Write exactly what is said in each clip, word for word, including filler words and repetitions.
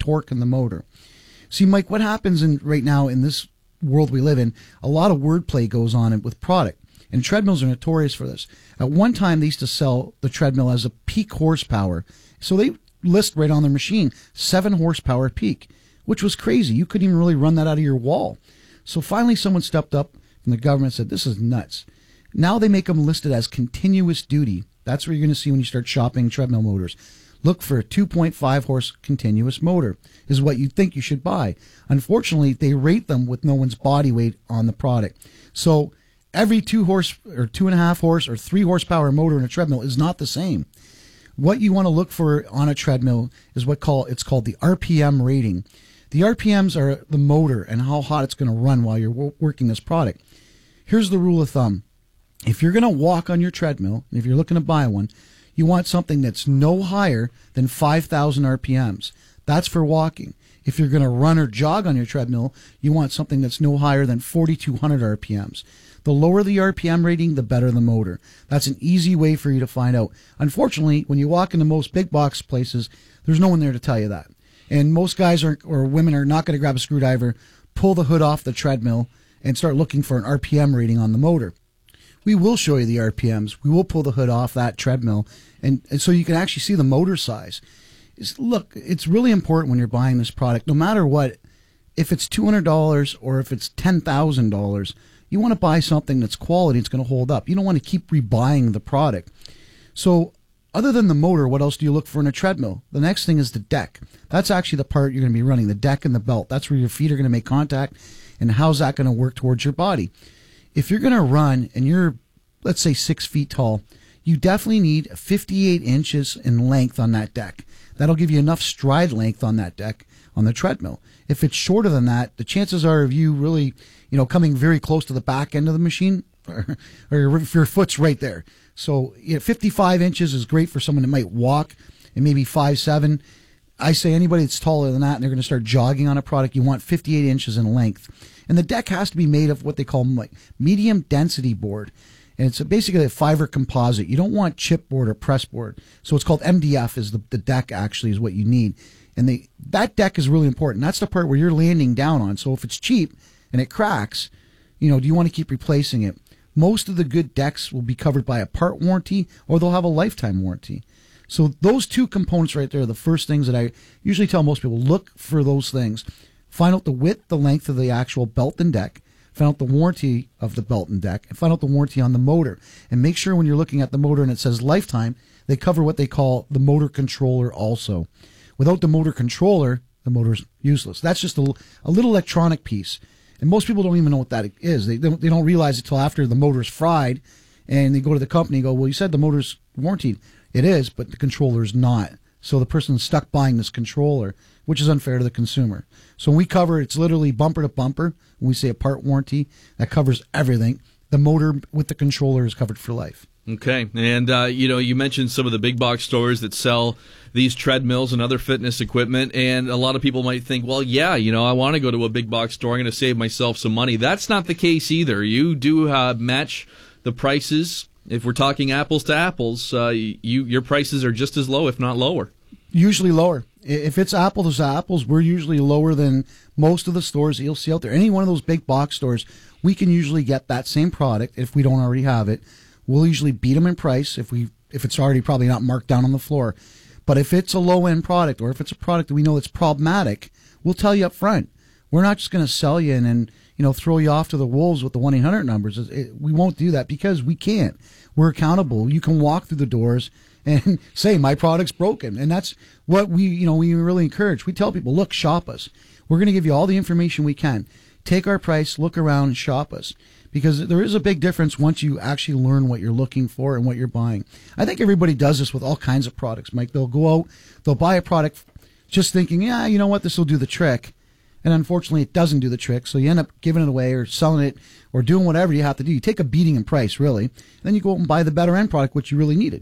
torque in the motor. See, Mike, what happens in right now in this world we live in, a lot of wordplay goes on with product. And treadmills are notorious for this. At one time, they used to sell the treadmill as a peak horsepower. So they list right on their machine, seven horsepower peak, which was crazy. You couldn't even really run that out of your wall. So finally, someone stepped up from the government and said, this is nuts. Now they make them listed as continuous duty. That's what you're going to see when you start shopping treadmill motors. Look for a two point five horse continuous motor is what you think you should buy. Unfortunately, they rate them with no one's body weight on the product. So every two horse or two and a half horse or three horsepower motor in a treadmill is not the same. What you want to look for on a treadmill is what call it's called the R P M rating. The R P Ms are the motor and how hot it's going to run while you're working this product. Here's the rule of thumb. If you're going to walk on your treadmill, and if you're looking to buy one, you want something that's no higher than five thousand R P Ms. That's for walking. If you're going to run or jog on your treadmill, you want something that's no higher than forty-two hundred R P Ms. The lower the R P M rating, the better the motor. That's an easy way for you to find out. Unfortunately, when you walk into most big box places, there's no one there to tell you that. And most guys are, or women are not going to grab a screwdriver, pull the hood off the treadmill, and start looking for an R P M rating on the motor. We will show you the R P Ms. We will pull the hood off that treadmill, and, and so you can actually see the motor size. It's, look, it's really important when you're buying this product, no matter what, if it's two hundred dollars or if it's ten thousand dollars, you want to buy something that's quality, it's going to hold up. You don't want to keep rebuying the product. So other than the motor, what else do you look for in a treadmill? The next thing is the deck. That's actually the part you're going to be running, the deck and the belt. That's where your feet are going to make contact, and how's that going to work towards your body? If you're going to run and you're, let's say, six feet tall, you definitely need fifty-eight inches in length on that deck. That'll give you enough stride length on that deck on the treadmill. If it's shorter than that, the chances are of you really, you know, coming very close to the back end of the machine, or, or if your foot's right there. So you know, fifty-five inches is great for someone that might walk, and maybe five seven. I say anybody that's taller than that and they're going to start jogging on a product, you want fifty-eight inches in length. And the deck has to be made of what they call like medium density board. And it's basically a fiber composite. You don't want chipboard or pressboard. So it's called M D F is the, the deck actually is what you need. And they, that deck is really important. That's the part where you're landing down on. So if it's cheap and it cracks, you know, do you want to keep replacing it? Most of the good decks will be covered by a part warranty or they'll have a lifetime warranty. So those two components right there are the first things that I usually tell most people, look for those things. Find out the width, the length of the actual belt and deck. Find out the warranty of the belt and deck. And find out the warranty on the motor. And make sure when you're looking at the motor and it says lifetime, they cover what they call the motor controller also. Without the motor controller, the motor's useless. That's just a, a little electronic piece. And most people don't even know what that is. They don't, they don't realize it until after the motor's fried. And they go to the company and go, well, you said the motor's warranted. It is, but the controller's not. So the person's stuck buying this controller, which is unfair to the consumer. So when we cover, it's literally bumper to bumper. When we say a part warranty, that covers everything. The motor with the controller is covered for life. Okay. And, uh, you know, you mentioned some of the big box stores that sell these treadmills and other fitness equipment. And a lot of people might think, well, yeah, you know, I want to go to a big box store. I'm going to save myself some money. That's not the case either. You do uh, match the prices. If we're talking apples to apples, uh, you your prices are just as low, if not lower. Usually lower. If it's apples to apples, we're usually lower than most of the stores that you'll see out there. Any one of those big box stores, we can usually get that same product if we don't already have it. We'll usually beat them in price if we if it's already probably not marked down on the floor. But if it's a low-end product or if it's a product that we know that's problematic, we'll tell you up front. We're not just going to sell you and, and you know throw you off to the wolves with the one eight hundred numbers. It, we won't do that because we can't. We're accountable. You can walk through the doors and say, my product's broken. And that's what we, you know, we really encourage. We tell people, look, shop us. We're going to give you all the information we can. Take our price, look around, and shop us. Because there is a big difference once you actually learn what you're looking for and what you're buying. I think everybody does this with all kinds of products, Mike. They'll go out, they'll buy a product just thinking, yeah, you know what, this will do the trick. And unfortunately, it doesn't do the trick. So you end up giving it away or selling it or doing whatever you have to do. You take a beating in price, really. And then you go out and buy the better end product, which you really needed.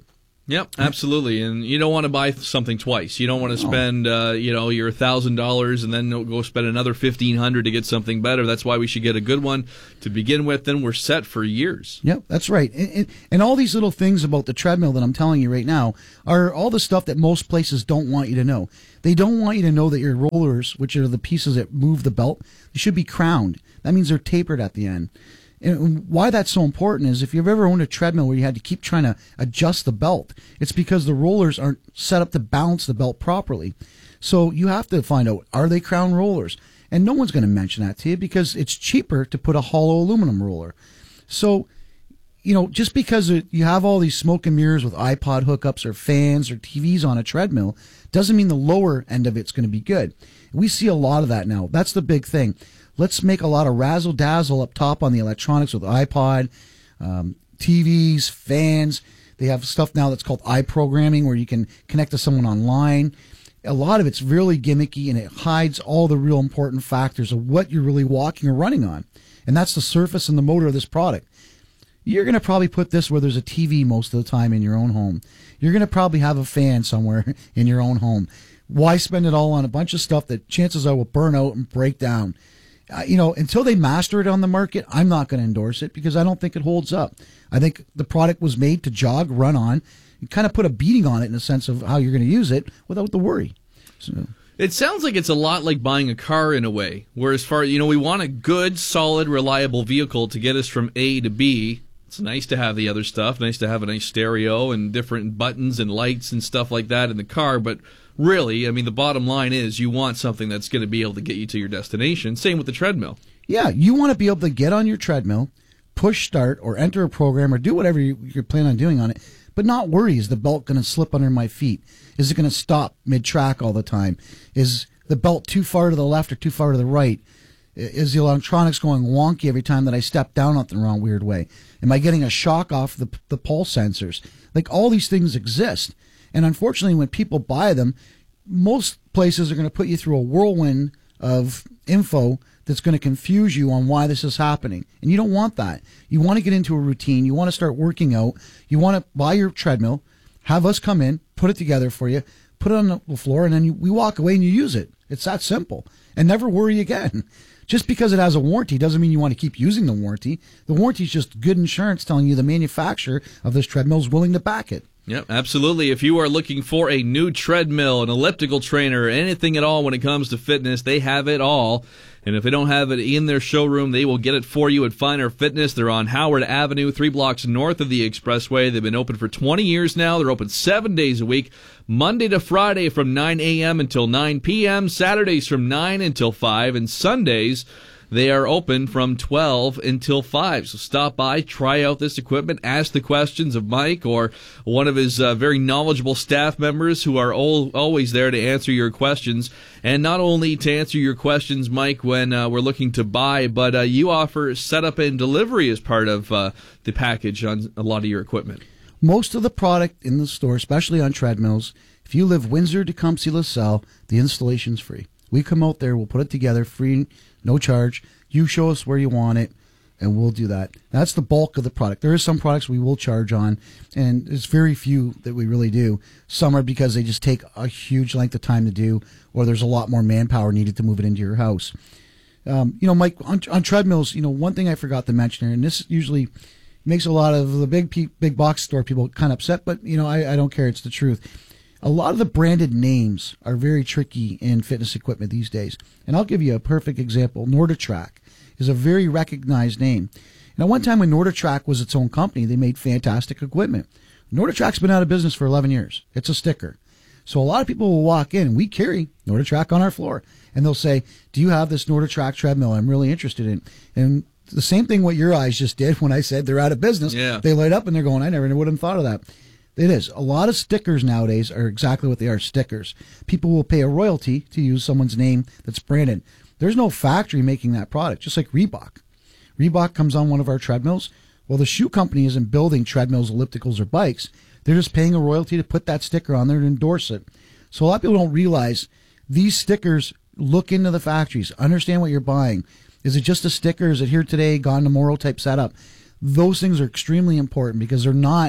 Yep, absolutely. And you don't want to buy something twice. You don't want to spend, uh, you know, your one thousand dollars and then go spend another fifteen hundred dollars to get something better. That's why we should get a good one to begin with. Then we're set for years. Yep, that's right. And, and, and all these little things about the treadmill that I'm telling you right now are all the stuff that most places don't want you to know. They don't want you to know that your rollers, which are the pieces that move the belt, they should be crowned. That means they're tapered at the end. And why that's so important is if you've ever owned a treadmill where you had to keep trying to adjust the belt, it's because the rollers aren't set up to balance the belt properly. So you have to find out, are they crown rollers? And no one's going to mention that to you because it's cheaper to put a hollow aluminum roller. So, you know, just because you have all these smoke and mirrors with iPod hookups or fans or T Vs on a treadmill doesn't mean the lower end of it's going to be good. We see a lot of that now. That's the big thing. Let's make a lot of razzle-dazzle up top on the electronics with iPod, um, T Vs, fans. They have stuff now that's called iProgramming where you can connect to someone online. A lot of it's really gimmicky, and it hides all the real important factors of what you're really walking or running on. And that's the surface and the motor of this product. You're going to probably put this where there's a T V most of the time in your own home. You're going to probably have a fan somewhere in your own home. Why spend it all on a bunch of stuff that chances are will burn out and break down? Uh, you know, until they master it on the market, I'm not going to endorse it because I don't think it holds up. I think the product was made to jog, run on, and kind of put a beating on it in the sense of how you're going to use it without the worry. So. It sounds like it's a lot like buying a car in a way, where as far, you know, we want a good, solid, reliable vehicle to get us from A to B. It's nice to have the other stuff, nice to have a nice stereo and different buttons and lights and stuff like that in the car, but really, I mean, the bottom line is you want something that's going to be able to get you to your destination. Same with the treadmill. Yeah, you want to be able to get on your treadmill, push start, or enter a program, or do whatever you, you're planning on doing on it, but not worry, is the belt going to slip under my feet? Is it going to stop mid-track all the time? Is the belt too far to the left or too far to the right? Is the electronics going wonky every time that I step down on the wrong weird way? Am I getting a shock off the, the pulse sensors? Like, all these things exist. And unfortunately, when people buy them, most places are going to put you through a whirlwind of info that's going to confuse you on why this is happening. And you don't want that. You want to get into a routine. You want to start working out. You want to buy your treadmill, have us come in, put it together for you, put it on the floor, and then you, we walk away and you use it. It's that simple. And never worry again. Just because it has a warranty doesn't mean you want to keep using the warranty. The warranty is just good insurance telling you the manufacturer of this treadmill is willing to back it. Yep, absolutely. If you are looking for a new treadmill, an elliptical trainer, anything at all when it comes to fitness, they have it all. And if they don't have it in their showroom, they will get it for you at Finer Fitness. They're on Howard Avenue, three blocks north of the Expressway. They've been open for twenty years now. They're open seven days a week, Monday to Friday from nine a.m. until nine p.m., Saturdays from nine until five, and Sundays they are open from twelve until five. So stop by, try out this equipment, ask the questions of Mike or one of his uh, very knowledgeable staff members who are all, always there to answer your questions. And not only to answer your questions, Mike, when uh, we're looking to buy, but uh, you offer setup and delivery as part of uh, the package on a lot of your equipment. Most of the product in the store, especially on treadmills, if you live Windsor, Tecumseh, LaSalle, the installation's free. We come out there, we'll put it together, free, no charge. You show us where you want it, and we'll do that. That's the bulk of the product. There are some products we will charge on, and there's very few that we really do. Some are because they just take a huge length of time to do, or there's a lot more manpower needed to move it into your house. Um, you know, Mike, on, on treadmills, you know, one thing I forgot to mention here, and this usually makes a lot of the big big box store people kind of upset, but, you know, I, I don't care. It's the truth. A lot of the branded names are very tricky in fitness equipment these days. And I'll give you a perfect example. NordicTrack is a very recognized name. And at one time when NordicTrack was its own company, they made fantastic equipment. NordicTrack's been out of business for eleven years. It's a sticker. So a lot of people will walk in, and we carry NordicTrack on our floor, and they'll say, do you have this NordicTrack treadmill I'm really interested in? And the same thing what your eyes just did when I said they're out of business. Yeah. They light up and they're going, I never would have thought of that. It is. A lot of stickers nowadays are exactly what they are, stickers. People will pay a royalty to use someone's name that's branded. There's no factory making that product, just like Reebok. Reebok comes on one of our treadmills. Well, the shoe company isn't building treadmills, ellipticals, or bikes. They're just paying a royalty to put that sticker on there and endorse it. So a lot of people don't realize these stickers, look into the factories, understand what you're buying. Is it just a sticker? Is it here today, gone tomorrow type setup? Those things are extremely important because they're not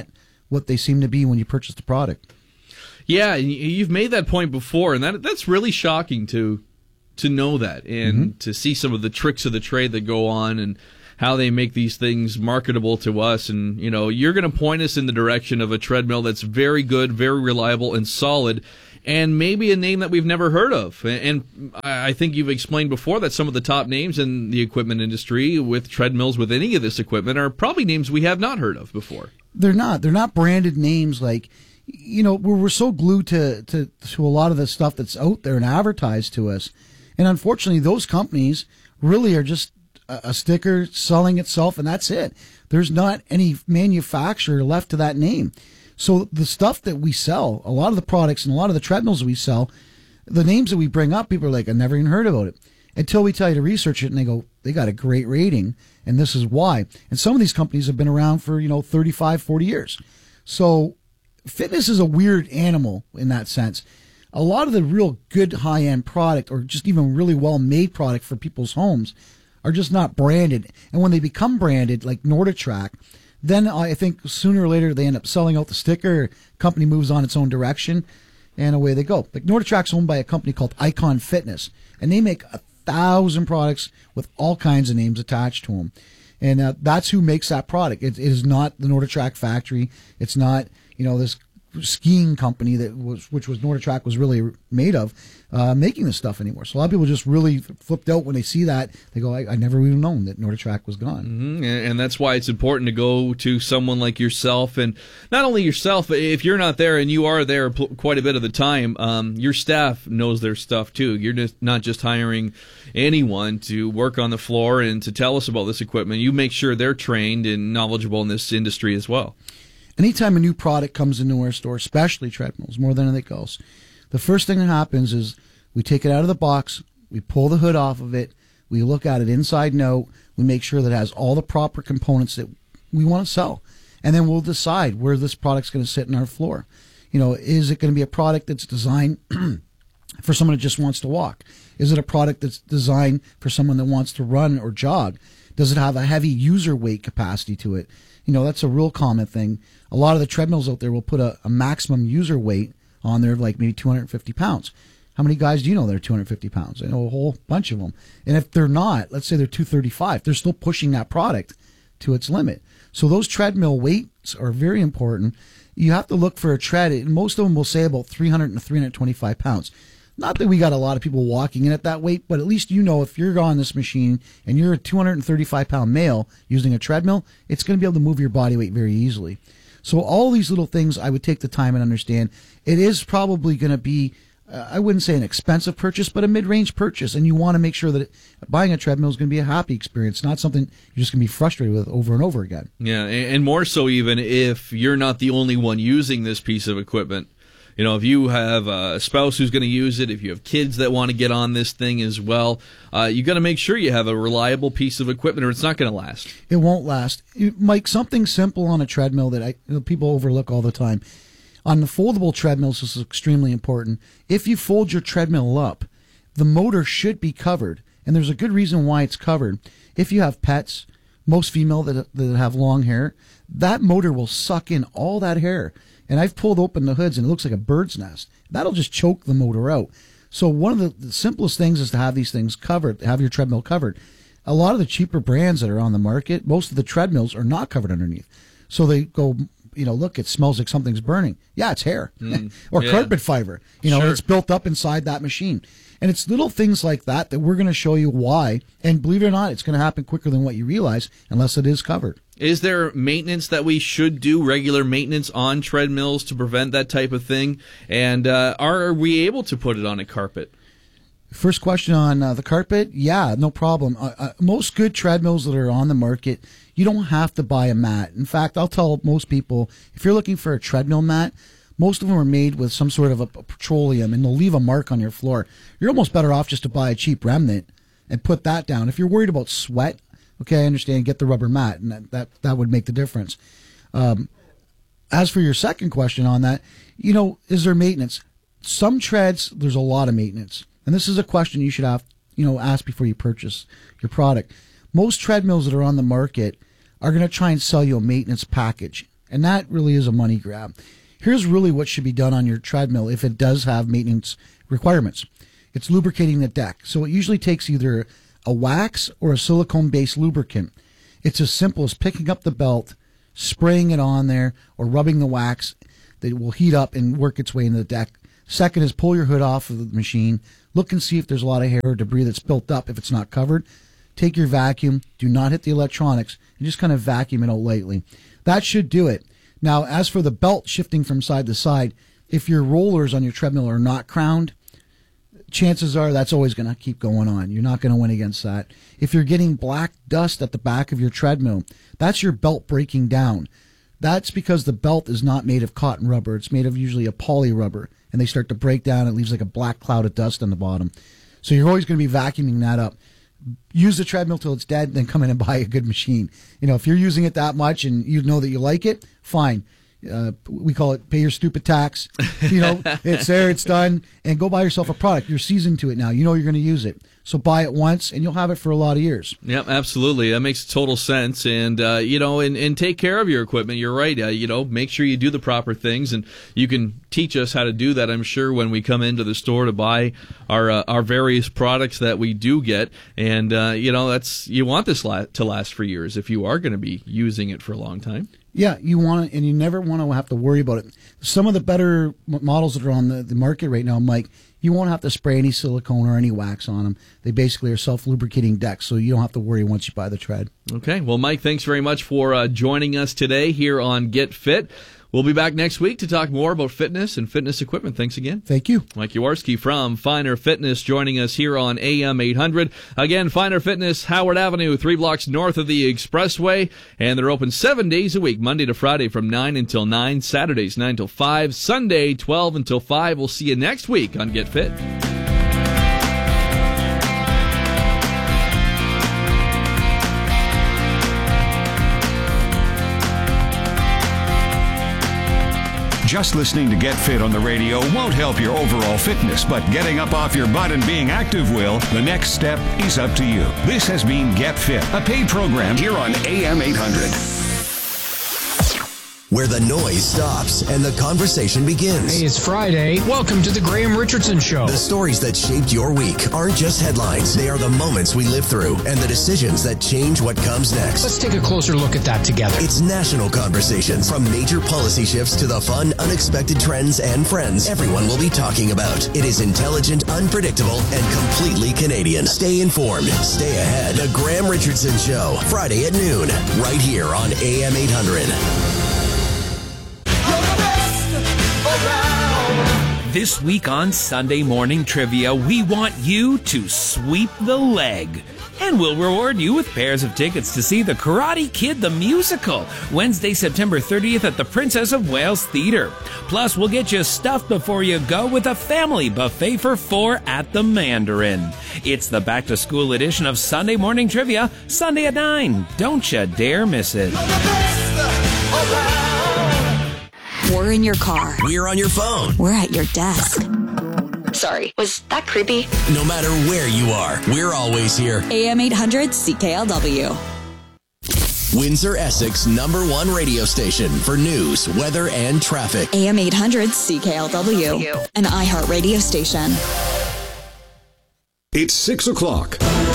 what they seem to be when you purchase the product. Yeah, you've made that point before, and that that's really shocking to to know that and mm-hmm. to see some of the tricks of the trade that go on and how they make these things marketable to us. And, you know, you're going to point us in the direction of a treadmill that's very good, very reliable, and solid, and maybe a name that we've never heard of. And I think you've explained before that some of the top names in the equipment industry with treadmills, with any of this equipment, are probably names we have not heard of before. They're not. They're not branded names like, you know, we're, we're so glued to, to, to a lot of the stuff that's out there and advertised to us. And unfortunately, those companies really are just a, a sticker selling itself, and that's it. There's not any manufacturer left to that name. So the stuff that we sell, a lot of the products and a lot of the treadmills we sell, the names that we bring up, people are like, I never even heard about it. Until we tell you to research it, and they go, they got a great rating, and this is why. And some of these companies have been around for, you know, thirty-five, forty years. So fitness is a weird animal in that sense. A lot of the real good high-end product, or just even really well-made product for people's homes, are just not branded. And when they become branded, like NordicTrack, then I think sooner or later they end up selling out the sticker, company moves on its own direction, and away they go. Like NordicTrack's owned by a company called Icon Fitness, and they make a thousand products with all kinds of names attached to them. And uh, that's who makes that product. It, it is not the NordicTrack factory. It's not, you know, this skiing company that was, which was NordicTrack was really made of, uh, making this stuff anymore. So a lot of people just really flipped out when they see that. They go, I, I never even known that NordicTrack was gone. Mm-hmm. And that's why it's important to go to someone like yourself, and not only yourself, but if you're not there and you are there quite a bit of the time, um, your staff knows their stuff too. You're just not just hiring anyone to work on the floor and to tell us about this equipment. You make sure they're trained and knowledgeable in this industry as well. Anytime a new product comes into our store, especially treadmills, more than anything else, the first thing that happens is we take it out of the box, we pull the hood off of it, we look at it inside and out, we make sure that it has all the proper components that we want to sell, and then we'll decide where this product's going to sit in our floor. You know, is it going to be a product that's designed for someone that just wants to walk? Is it a product that's designed for someone that wants to run or jog? Does it have a heavy user weight capacity to it? You know, that's a real common thing. A lot of the treadmills out there will put a, a maximum user weight on there of like maybe two hundred fifty pounds. How many guys do you know that are two hundred fifty pounds? I know a whole bunch of them. And if they're not, let's say they're two thirty-five, they're still pushing that product to its limit. So those treadmill weights are very important. You have to look for a tread, and most of them will say about three hundred and three hundred twenty-five pounds. Not that we got a lot of people walking in at that weight, but at least you know if you're on this machine and you're a two hundred thirty-five pound male using a treadmill, it's going to be able to move your body weight very easily. So all these little things I would take the time and understand. It is probably going to be, uh, I wouldn't say an expensive purchase, but a mid-range purchase. And you want to make sure that it, buying a treadmill is going to be a happy experience, not something you're just going to be frustrated with over and over again. Yeah, and more so even if you're not the only one using this piece of equipment. You know, if you have a spouse who's going to use it, if you have kids that want to get on this thing as well, uh, you got to make sure you have a reliable piece of equipment, or it's not going to last. It won't last. Mike, something simple on a treadmill that I, you know, people overlook all the time. On the foldable treadmills, this is extremely important. If you fold your treadmill up, the motor should be covered, and there's a good reason why it's covered. If you have pets, most female that, that have long hair, that motor will suck in all that hair. And I've pulled open the hoods, and it looks like a bird's nest. That'll just choke the motor out. So one of the, the simplest things is to have these things covered, have your treadmill covered. A lot of the cheaper brands that are on the market, most of the treadmills are not covered underneath. So they go, you know, look, it smells like something's burning. Yeah, it's hair. Mm, or yeah. carpet fiber. You know, sure. It's built up inside that machine. And it's little things like that that we're going to show you why. And believe it or not, it's going to happen quicker than what you realize unless it is covered. Is there maintenance that we should do, regular maintenance on treadmills to prevent that type of thing? And uh, are we able to put it on a carpet? First question on uh, the carpet, yeah, no problem. Uh, uh, most good treadmills that are on the market, you don't have to buy a mat. In fact, I'll tell most people, if you're looking for a treadmill mat, most of them are made with some sort of a petroleum, and they'll leave a mark on your floor. You're almost better off just to buy a cheap remnant and put that down. If you're worried about sweat, okay, I understand, get the rubber mat, and that, that, that would make the difference. Um, as for your second question on that, you know, is there maintenance? Some treads, there's a lot of maintenance. And this is a question you should have, you know, ask before you purchase your product. Most treadmills that are on the market are going to try and sell you a maintenance package. And that really is a money grab. Here's really what should be done on your treadmill if it does have maintenance requirements. It's lubricating the deck. So it usually takes either a wax or a silicone-based lubricant. It's as simple as picking up the belt, spraying it on there, or rubbing the wax that will heat up and work its way into the deck. Second is pull your hood off of the machine. Look and see if there's a lot of hair or debris that's built up if it's not covered. Take your vacuum. Do not hit the electronics and just kind of vacuum it out lightly. That should do it. Now, as for the belt shifting from side to side, if your rollers on your treadmill are not crowned, chances are that's always going to keep going on. You're not going to win against that. If you're getting black dust at the back of your treadmill, that's your belt breaking down. That's because the belt is not made of cotton rubber. It's made of usually a poly rubber, and they start to break down. It leaves like a black cloud of dust on the bottom. So you're always going to be vacuuming that up. Use the treadmill till it's dead, then come in and buy a good machine. You know, if you're using it that much and you know that you like it, fine. Uh, we call it pay your stupid tax. You know, it's there, it's done, and go buy yourself a product. You're seasoned to it now. You know you're going to use it. So buy it once, and you'll have it for a lot of years. Yep, absolutely. That makes total sense. And, uh, you know, and, and take care of your equipment. You're right. Uh, you know, make sure you do the proper things, and you can teach us how to do that, I'm sure, when we come into the store to buy our uh, our various products that we do get. And, uh, you know, that's you want this la- to last for years if you are going to be using it for a long time. Yeah, you want it, and you never want to have to worry about it. Some of the better models that are on the, the market right now, Mike, you won't have to spray any silicone or any wax on them. They basically are self-lubricating decks, so you don't have to worry once you buy the tread. Okay. Well, Mike, thanks very much for uh, joining us today here on Get Fit. We'll be back next week to talk more about fitness and fitness equipment. Thanks again. Thank you. Mike Yawarski from Finer Fitness joining us here on A M eight hundred. Again, Finer Fitness, Howard Avenue, three blocks north of the Expressway. And they're open seven days a week, Monday to Friday from nine until nine, Saturdays nine till five, Sunday twelve until five. We'll see you next week on Get Fit. Just listening to Get Fit on the radio won't help your overall fitness, but getting up off your butt and being active will. The next step is up to you. This has been Get Fit, a paid program here on A M eight hundred. Where the noise stops and the conversation begins. Hey, it's Friday. Welcome to the Graham Richardson Show. The stories that shaped your week aren't just headlines. They are the moments we live through and the decisions that change what comes next. Let's take a closer look at that together. It's national conversations. From major policy shifts to the fun, unexpected trends and friends everyone will be talking about. It is intelligent, unpredictable, and completely Canadian. Stay informed. Stay ahead. The Graham Richardson Show. Friday at noon. Right here on A M eight hundred. This week on Sunday Morning Trivia, we want you to sweep the leg. And we'll reward you with pairs of tickets to see The Karate Kid the Musical, Wednesday, September thirtieth at the Princess of Wales Theatre. Plus, we'll get you stuffed before you go with a family buffet for four at the Mandarin. It's the back-to-school edition of Sunday Morning Trivia, Sunday at nine. Don't you dare miss it. We're in your car. We're on your phone. We're at your desk. Sorry, was that creepy? No matter where you are, we're always here. A M eight hundred C K L W. Windsor, Essex, number one radio station for news, weather, and traffic. A M eight hundred C K L W, an iHeart radio station. It's six o'clock.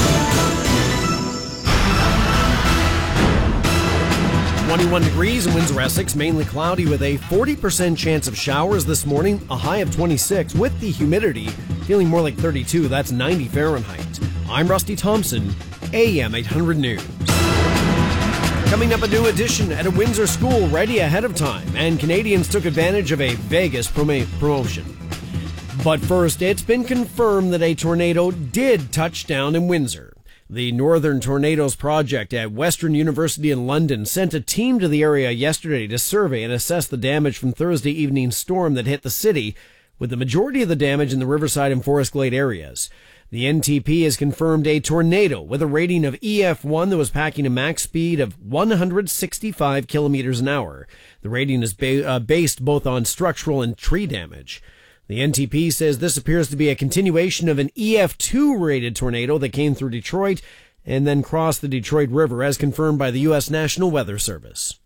twenty-one degrees in Windsor, Essex, mainly cloudy with a forty percent chance of showers this morning, a high of twenty-six with the humidity feeling more like thirty-two. That's ninety Fahrenheit. I'm Rusty Thompson, A M eight hundred News. Coming up, a new edition at a Windsor school ready ahead of time, and Canadians took advantage of a Vegas prom- promotion. But first, it's been confirmed that a tornado did touch down in Windsor. The Northern Tornadoes Project at Western University in London sent a team to the area yesterday to survey and assess the damage from Thursday evening's storm that hit the city, with the majority of the damage in the Riverside and Forest Glade areas. The N T P has confirmed a tornado with a rating of E F one that was packing a max speed of one hundred sixty-five kilometers an hour. The rating is ba- uh, based both on structural and tree damage. The N T P says this appears to be a continuation of an E F two rated tornado that came through Detroit and then crossed the Detroit River, as confirmed by the U S National Weather Service.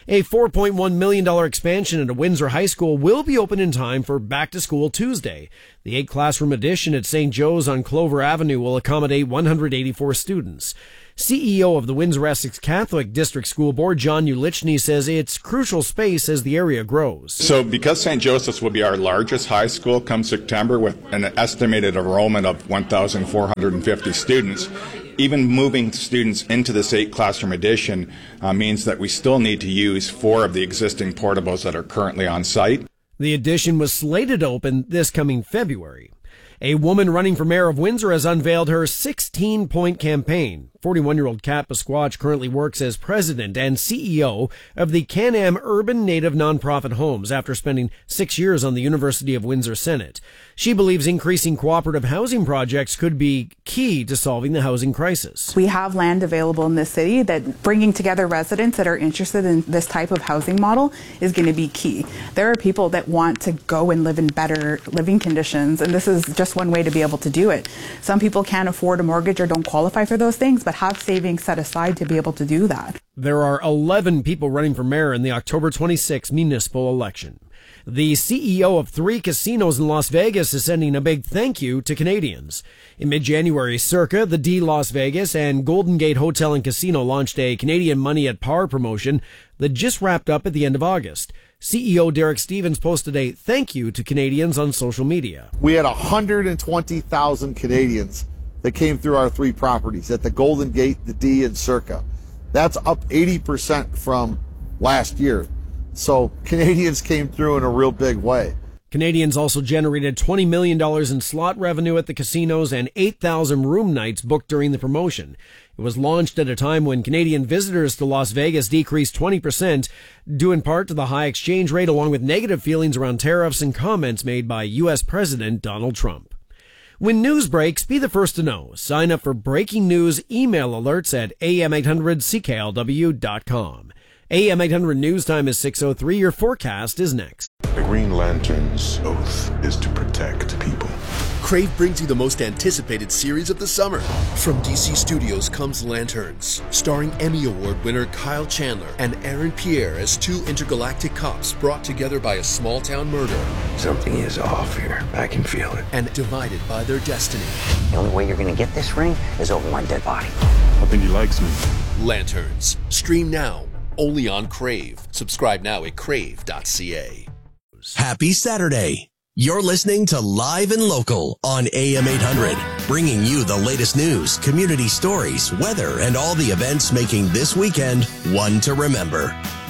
A four point one million dollars expansion at a Windsor High School will be open in time for Back to School Tuesday. The eight-classroom addition at Saint Joe's on Clover Avenue will accommodate one hundred eighty-four students. C E O of the Windsor-Essex Catholic District School Board, John Ulichny, says it's crucial space as the area grows. So because Saint Joseph's will be our largest high school come September with an estimated enrollment of one thousand four hundred fifty students, even moving students into this eight-classroom addition uh, means that we still need to use four of the existing portables that are currently on site. The addition was slated to open this coming February. A woman running for mayor of Windsor has unveiled her sixteen-point campaign. forty-one-year-old Kat Pasquatch currently works as president and C E O of the Can-Am Urban Native Nonprofit Homes after spending six years on the University of Windsor Senate. She believes increasing cooperative housing projects could be key to solving the housing crisis. We have land available in this city that bringing together residents that are interested in this type of housing model is going to be key. There are people that want to go and live in better living conditions, and this is just one way to be able to do it. Some people can't afford a mortgage or don't qualify for those things, but have savings set aside to be able to do that. There are eleven people running for mayor in the October twenty-sixth municipal election. The C E O of three casinos in Las Vegas is sending a big thank you to Canadians. In mid-January, Circa, the D Las Vegas, and Golden Gate Hotel and Casino launched a Canadian Money at Par promotion that just wrapped up at the end of August. C E O Derek Stevens posted a thank you to Canadians on social media. We had one hundred twenty thousand Canadians that came through our three properties at the Golden Gate, the D, and Circa. That's up eighty percent from last year. So Canadians came through in a real big way. Canadians also generated twenty million dollars in slot revenue at the casinos and eight thousand room nights booked during the promotion. It was launched at a time when Canadian visitors to Las Vegas decreased twenty percent, due in part to the high exchange rate along with negative feelings around tariffs and comments made by U S President Donald Trump. When news breaks, be the first to know. Sign up for breaking news email alerts at A M eight hundred C K L W dot com. A M eight hundred News Time is six oh three. Your forecast is next. The Green Lantern's oath is to protect people. Crave brings you the most anticipated series of the summer. From D C Studios comes Lanterns, starring Emmy Award winner Kyle Chandler and Aaron Pierre as two intergalactic cops brought together by a small-town murder. Something is off here. I can feel it. And divided by their destiny. The only way you're going to get this ring is over my dead body. I think he likes me. Lanterns. Stream now. Only on Crave. Subscribe now at crave dot c a. Happy Saturday. You're listening to Live and Local on A M eight hundred, bringing you the latest news, community stories, weather, and all the events making this weekend one to remember.